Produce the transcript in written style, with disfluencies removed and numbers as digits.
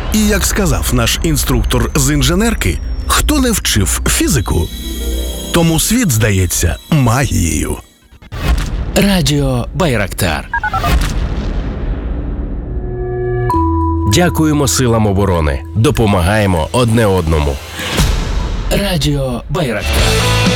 І як сказав наш інструктор з інженерки, хто не вчив фізику, тому світ здається магією. Радіо Байрактар. Дякуємо силам оборони. Допомагаємо одне одному. Радіо Байрактар.